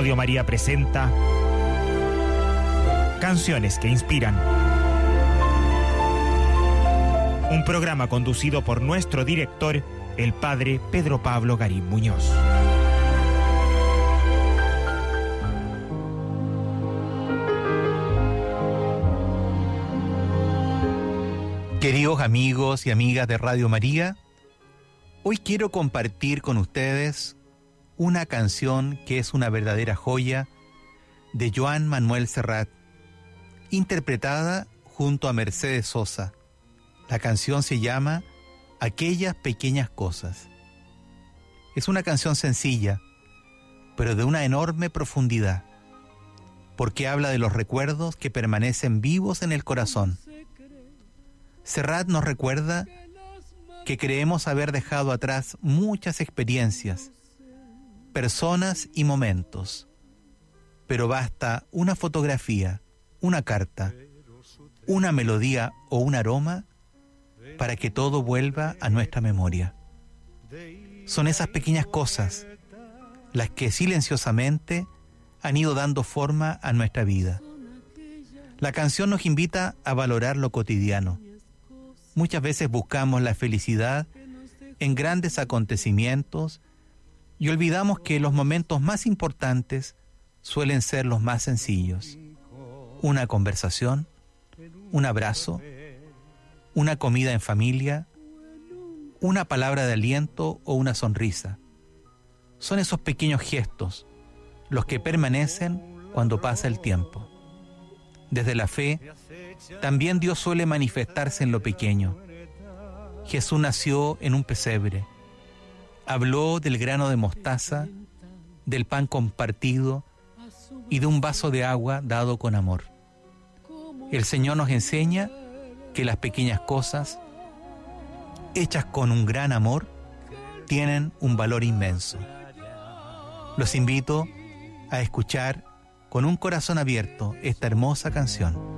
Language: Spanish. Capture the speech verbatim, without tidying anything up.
Radio María presenta Canciones que Inspiran. Un programa conducido por nuestro director, el padre Pedro Pablo Garín Muñoz. Queridos amigos y amigas de Radio María, hoy quiero compartir con ustedes una canción que es una verdadera joya de Joan Manuel Serrat, interpretada junto a Mercedes Sosa. La canción se llama Aquellas Pequeñas Cosas. Es una canción sencilla, pero de una enorme profundidad, porque habla de los recuerdos que permanecen vivos en el corazón. Serrat nos recuerda que creemos haber dejado atrás muchas experiencias, personas y momentos, pero basta una fotografía, una carta, una melodía o un aroma para que todo vuelva a nuestra memoria. Son esas pequeñas cosas las que silenciosamente han ido dando forma a nuestra vida. La canción nos invita a valorar lo cotidiano. Muchas veces buscamos la felicidad en grandes acontecimientos y olvidamos que los momentos más importantes suelen ser los más sencillos. Una conversación, un abrazo, una comida en familia, una palabra de aliento o una sonrisa. Son esos pequeños gestos los que permanecen cuando pasa el tiempo. Desde la fe, también Dios suele manifestarse en lo pequeño. Jesús nació en un pesebre. Habló del grano de mostaza, del pan compartido y de un vaso de agua dado con amor. El Señor nos enseña que las pequeñas cosas, hechas con un gran amor, tienen un valor inmenso. Los invito a escuchar con un corazón abierto esta hermosa canción.